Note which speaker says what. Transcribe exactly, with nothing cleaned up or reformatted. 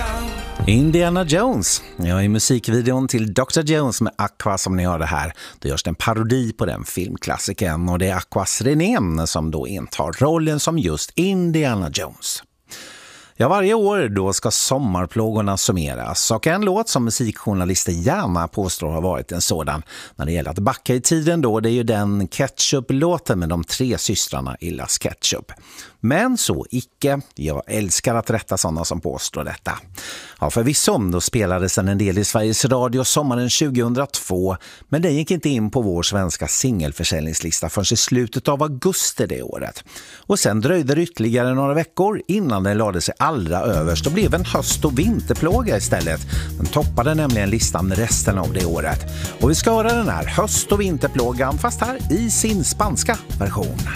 Speaker 1: Indiana Jones. Ja, i musikvideon till doktor Jones med Aqua som ni hörde här, då görs det en parodi på den filmklassiken och det är Aquas René som då intar rollen som just Indiana Jones. Ja, varje år då ska sommarplågorna summeras och en låt som musikjournalister gärna påstår har varit en sådan när det gäller att backa i tiden då, det är ju den Ketchup-låten med de tre systrarna i Las Ketchup. Men så icke, jag älskar att rätta sådana som påstår detta. Ja, förvisso då spelades den en del i Sveriges Radio sommaren tjugohundratvå, men den gick inte in på vår svenska singelförsäljningslista förrän i slutet av augusti det året. Och sen dröjde det ytterligare några veckor innan den lade sig allra överst och blev en höst- och vinterplåga istället. Den toppade nämligen listan resten av det året. Och vi ska höra den här höst- och vinterplågan fast här i sin spanska version.